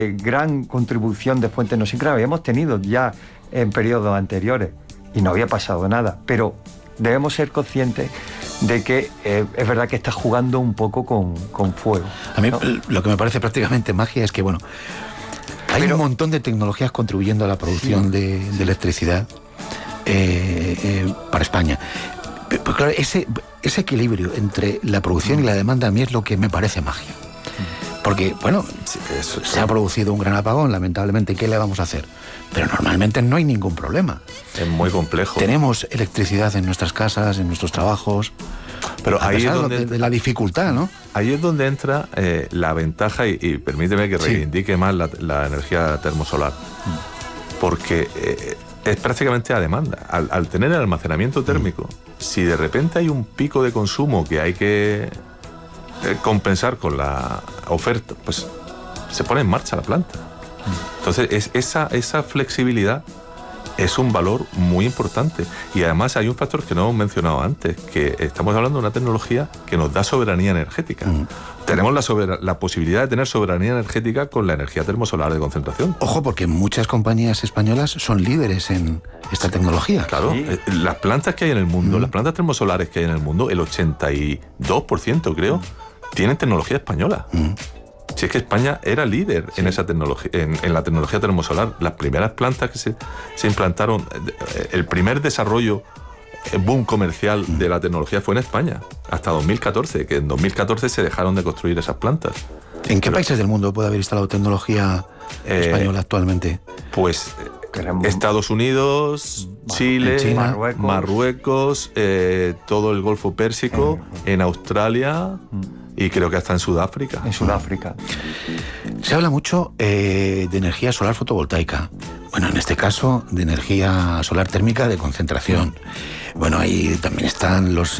gran contribución de fuentes no síncronas habíamos tenido ya en periodos anteriores y no había pasado nada, pero debemos ser conscientes de que es verdad que está jugando un poco con fuego. A mí, ¿no? Lo que me parece prácticamente magia es que, bueno, hay un montón de tecnologías contribuyendo a la producción de electricidad para España. Pero claro, ese equilibrio entre la producción y la demanda a mí es lo que me parece magia. Porque, bueno, se ha producido un gran apagón, lamentablemente, ¿qué le vamos a hacer? Pero normalmente no hay ningún problema. Es muy complejo. Tenemos electricidad en nuestras casas, en nuestros trabajos. Pero ahí es donde de la dificultad, ¿no? Ahí es donde entra la ventaja y permíteme que reivindique más la energía termosolar. Porque es prácticamente a demanda. Al tener el almacenamiento térmico, si de repente hay un pico de consumo que hay que compensar con la oferta, pues se pone en marcha la planta. Entonces esa flexibilidad es un valor muy importante. Y además hay un factor que no hemos mencionado antes, que estamos hablando de una tecnología que nos da soberanía energética. Tenemos la posibilidad de tener soberanía energética con la energía termosolar de concentración. Ojo, porque muchas compañías españolas son líderes en esta tecnología. Claro, las plantas que hay en el mundo, las plantas termosolares que hay en el mundo, el 82% creo, tienen tecnología española. Si es que España era líder en esa tecnología, en la tecnología termosolar. Las primeras plantas que se implantaron, el primer desarrollo, boom comercial de la tecnología fue en España, hasta 2014, que en 2014 se dejaron de construir esas plantas. ¿En qué países del mundo puede haber instalado tecnología española actualmente? Pues Estados Unidos, Chile, China, Marruecos, todo el Golfo Pérsico, en Australia y creo que hasta en Sudáfrica. En Sudáfrica. Se habla mucho de energía solar fotovoltaica. Bueno, en este caso, de energía solar térmica de concentración. Bueno, ahí también están las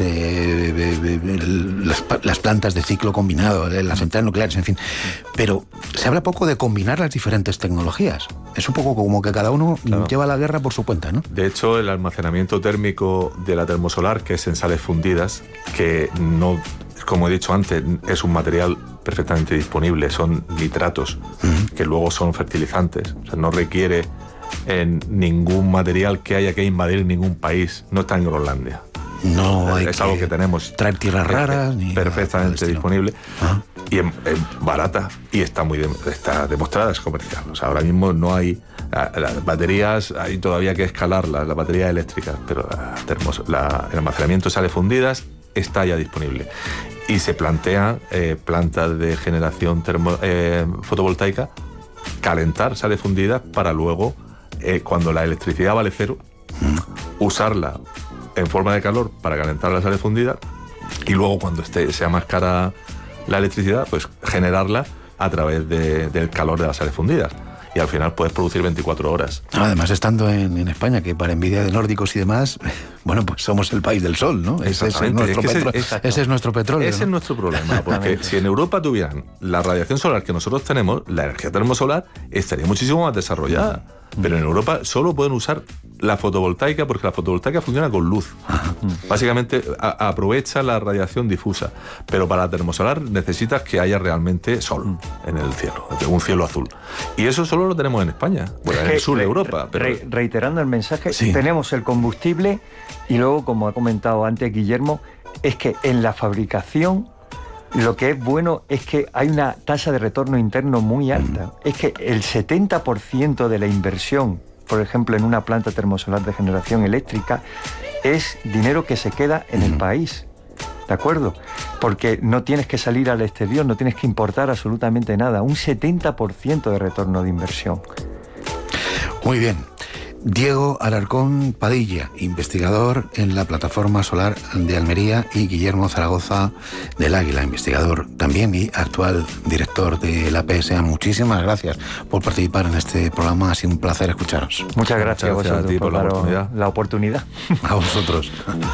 plantas de ciclo combinado, las centrales nucleares, en fin. Pero se habla poco de combinar las diferentes tecnologías. Es un poco como que cada uno lleva la guerra por su cuenta, ¿no? De hecho, el almacenamiento térmico de la termosolar, que es en sales fundidas, que no, como he dicho antes, es un material perfectamente disponible, son nitratos, que luego son fertilizantes. O sea, no requiere ningún material que haya que invadir ningún país. No está en Groenlandia. No hay es algo que tenemos traer tierras raras ni perfectamente disponible y es barata y está demostrada, es comercial. O sea, ahora mismo no hay las baterías, hay todavía que escalar las baterías eléctricas, pero el almacenamiento de sales fundidas está ya disponible y se plantean plantas de generación fotovoltaica, calentar sales fundidas para luego, cuando la electricidad vale cero, usarla en forma de calor para calentar las sales fundidas y luego cuando sea más cara la electricidad, pues generarla a través del calor de las sales fundidas. Y al final puedes producir 24 horas. Además, estando en España, que para envidia de nórdicos y demás, bueno, pues somos el país del sol, ¿no? Ese es nuestro petróleo. Ese es nuestro problema, porque si en Europa tuvieran la radiación solar que nosotros tenemos, la energía termosolar estaría muchísimo más desarrollada. Pero en Europa solo pueden usar la fotovoltaica porque la fotovoltaica funciona con luz. Básicamente aprovecha la radiación difusa. Pero para la termosolar necesitas que haya realmente sol en el cielo, un cielo azul. Y eso solo lo tenemos en España, bueno, en el sur de Europa. Pero reiterando el mensaje, tenemos el combustible y luego, como ha comentado antes Guillermo, es que en la fabricación lo que es bueno es que hay una tasa de retorno interno muy alta. Es que el 70% de la inversión, por ejemplo, en una planta termosolar de generación eléctrica, es dinero que se queda en el país. ¿De acuerdo? Porque no tienes que salir al exterior, no tienes que importar absolutamente nada. Un 70% de retorno de inversión. Muy bien. Diego Alarcón Padilla, investigador en la Plataforma Solar de Almería, y Guillermo Zaragoza del Águila, investigador también y actual director de la PSA. Muchísimas gracias por participar en este programa. Ha sido un placer escucharos. Muchas gracias a vosotros a ti por la oportunidad. A vosotros.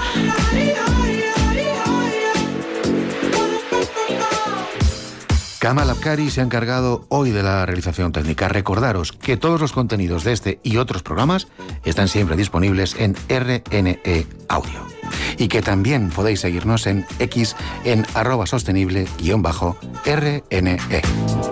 Kamal Abkari se ha encargado hoy de la realización técnica. Recordaros que todos los contenidos de este y otros programas están siempre disponibles en RNE Audio. Y que también podéis seguirnos en X en @sostenible_RNE.